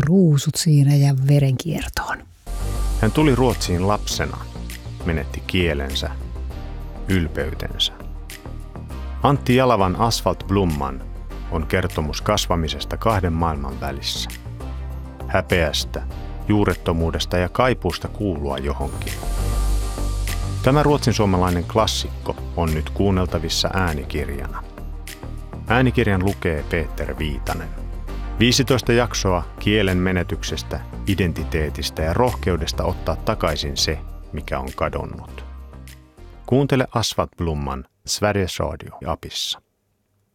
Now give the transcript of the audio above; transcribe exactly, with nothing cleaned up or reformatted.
ruusut siinä ja verenkiertoon. Hän tuli Ruotsiin lapsena, menetti kielensä, ylpeytensä. Antti Jalavan Asfalt Blomman on kertomus kasvamisesta kahden maailman välissä. Häpeästä, juurettomuudesta ja kaipuusta kuulua johonkin. Tämä ruotsinsuomalainen klassikko on nyt kuunneltavissa äänikirjana. Äänikirjan lukee Peter Viitanen. viisitoista jaksoa kielen menetyksestä, identiteetistä ja rohkeudesta ottaa takaisin se, mikä on kadonnut. Kuuntele Asfalt Blomman Sveriges Radio-apissa.